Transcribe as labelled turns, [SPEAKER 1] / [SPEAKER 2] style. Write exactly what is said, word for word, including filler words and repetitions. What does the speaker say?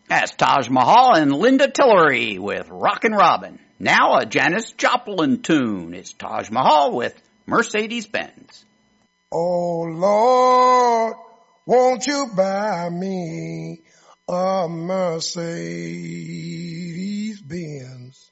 [SPEAKER 1] That's Taj Mahal and Linda Tillery with Rockin' Robin. Now a Janis Joplin tune. It's Taj Mahal with Mercedes-Benz.
[SPEAKER 2] Oh, Lord, won't you buy me a Mercedes-Benz?